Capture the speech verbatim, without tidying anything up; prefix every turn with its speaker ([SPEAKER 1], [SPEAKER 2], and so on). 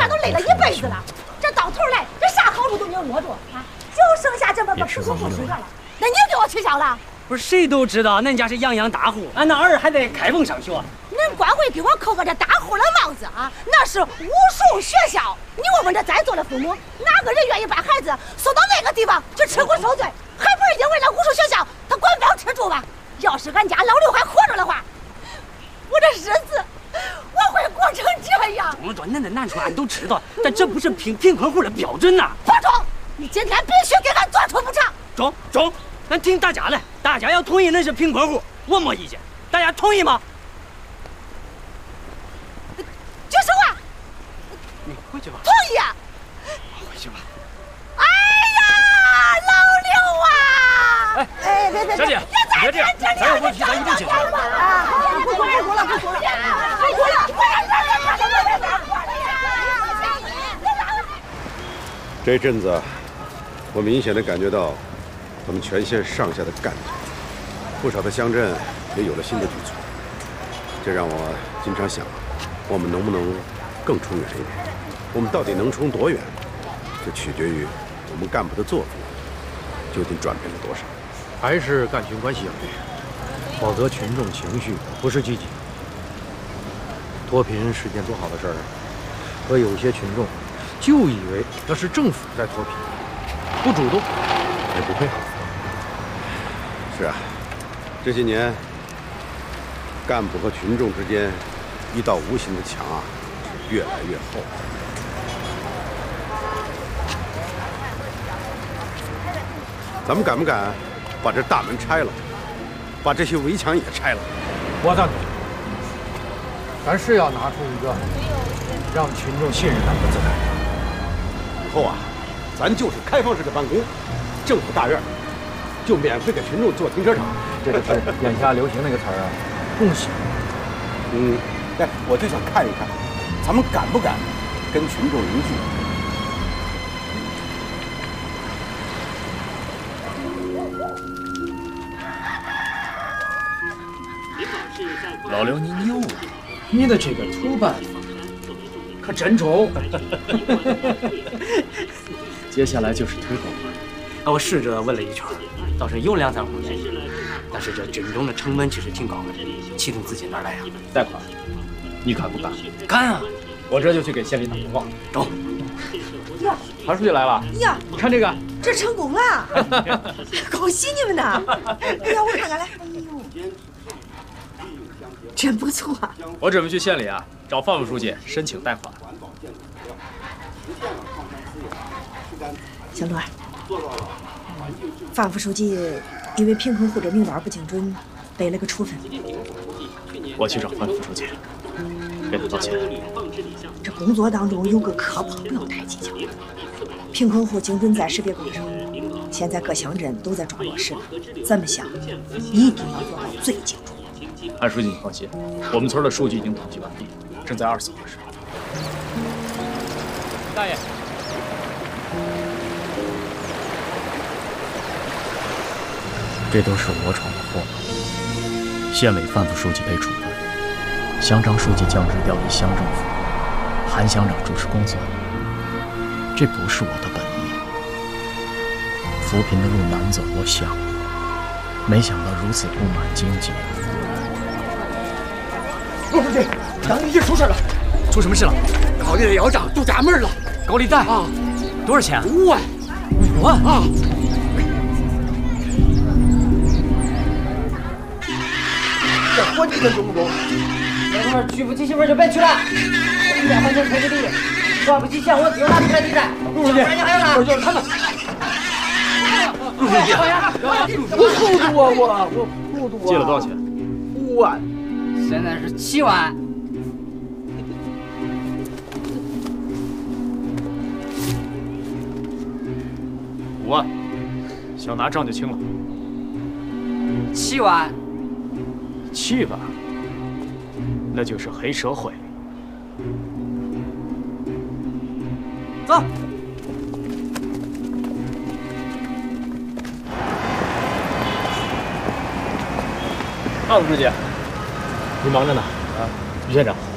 [SPEAKER 1] 俩都累了一辈子了，这到头来这啥好处都没有摸着啊，就剩下这么个贫困户水了。那你给我取消了？
[SPEAKER 2] 不是谁都知道恁家是泱泱大户，俺那儿还在开封上学。
[SPEAKER 1] 恁官会给我扣个这大户的帽子啊，那是武术学校。你问问这在座的父母，哪个人愿意把孩子送到那个地方去吃苦受罪？还不是因为那武术学校他管不了吃住吧？要是俺家老刘还活着的话，我这日子我会过成这样。
[SPEAKER 2] 中了中，恁的难处俺都知道，但这不是贫贫困户的标准呐。
[SPEAKER 1] 不中，你今天必须给俺做出补偿。
[SPEAKER 2] 中中，咱听大家的，大家要同意恁是贫困户，我没意见。大家同意吗？
[SPEAKER 1] 举手啊！
[SPEAKER 2] 你回去吧。
[SPEAKER 1] 同意啊！
[SPEAKER 2] 回去吧。
[SPEAKER 1] 哎呀，老刘啊！
[SPEAKER 3] 哎哎，别别别！小姐，别这样，咱要问题咱一定解决。
[SPEAKER 1] 啊，不说了，不说了，不说了，不说了，
[SPEAKER 4] 这阵子，我明显的感觉到，我们全县上下的干劲，不少的乡镇也有了新的举措，这让我经常想，我们能不能更冲远一点？我们到底能冲多远，就取决于我们干部的作风究竟转变了多少。
[SPEAKER 3] 还是干群关系要对，否则群众情绪不是积极。脱贫是件多好的事儿，可有些群众就以为那是政府在脱贫，不主动也不配合。
[SPEAKER 4] 是啊，这些年干部和群众之间一道无形的墙啊，是越来越厚。咱们敢不敢把这大门拆了，把这些围墙也拆了？
[SPEAKER 3] 我赞同。咱是要拿出一个让群众信任咱们的姿态。
[SPEAKER 4] 以后啊，咱就是开放式的办公，政府大院就免费给群众做停车场。
[SPEAKER 3] 这就是眼下流行那个词儿啊，共享。
[SPEAKER 4] 嗯，哎，我就想看一看，咱们敢不敢跟群众凝聚？
[SPEAKER 5] 老刘，你牛啊！你的这个土办法可真中。接下来就是推广了。
[SPEAKER 2] 我试着问了一圈，倒是有两三户愿意，但是这军中的成本其实挺高的，启动资金哪来呀？
[SPEAKER 5] 贷款，你敢不敢？
[SPEAKER 2] 敢啊！
[SPEAKER 5] 我这就去给县里打电话。
[SPEAKER 2] 走。
[SPEAKER 1] 呀，
[SPEAKER 5] 韩书记来了。
[SPEAKER 1] 呀，
[SPEAKER 5] 你看这个，
[SPEAKER 1] 这成功了！恭喜你们呐！哎呀，我看看来，哎呦，真不错。
[SPEAKER 5] 我准备去县里啊，找范副书记申请贷款。
[SPEAKER 1] 小罗，范副书记因为贫困户这名单不精准，背了个处分。
[SPEAKER 5] 我去找范副书记，给他道歉。
[SPEAKER 1] 这工作当中有个磕碰，不要太计较。贫困户精准在识别工程，现在各乡镇都在抓落实了。咱们乡一定要做到最精准。
[SPEAKER 5] 韩书记，你放心，我们村的数据已经统计完毕，正在二次核实。大爷。
[SPEAKER 6] 这都是我闯的祸。县委范副书记被处分，乡长书记降职调离乡政府，韩乡长主持工作，这不是我的本意。扶贫的路难走，我想，没想到如此布满荆棘。
[SPEAKER 5] 陆书记，杨一出事了，
[SPEAKER 2] 出什么事了？
[SPEAKER 5] 高利贷要账都闸门了。
[SPEAKER 2] 高利贷
[SPEAKER 5] 啊，
[SPEAKER 2] 多少钱？
[SPEAKER 5] 五万，
[SPEAKER 2] 五万
[SPEAKER 5] 啊！这伙计可中不中？
[SPEAKER 2] 老头儿娶不起媳妇就别娶了，一百块钱快递费，花不起钱我自个拿出来抵债。
[SPEAKER 5] 陆书记，
[SPEAKER 2] 你还有呢？
[SPEAKER 5] 我就是他们。陆书记，我糊涂啊我，我糊涂啊！借了多少钱？五万。
[SPEAKER 2] 现在是七万。
[SPEAKER 5] 五万，想拿账就清了。
[SPEAKER 2] 七万。
[SPEAKER 5] 七万，那就是黑社会。
[SPEAKER 2] 走。
[SPEAKER 5] 范副书记，你忙着呢啊，于县长。